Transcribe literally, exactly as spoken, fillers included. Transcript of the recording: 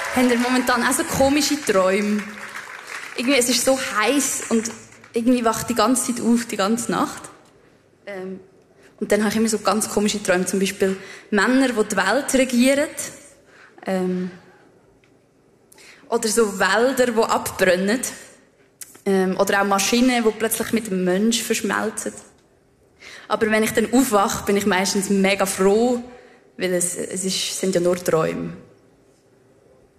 Habt ihr momentan auch so komische Träume? Irgendwie, es ist so heiß und irgendwie wacht die ganze Zeit auf, die ganze Nacht. Ähm, und dann habe ich immer so ganz komische Träume. Zum Beispiel Männer, die die Welt regieren. Ähm, oder so Wälder, die abbrennen. Ähm, oder auch Maschinen, die plötzlich mit dem Mensch verschmelzen. Aber wenn ich dann aufwache, bin ich meistens mega froh, weil es, es ist, sind ja nur Träume.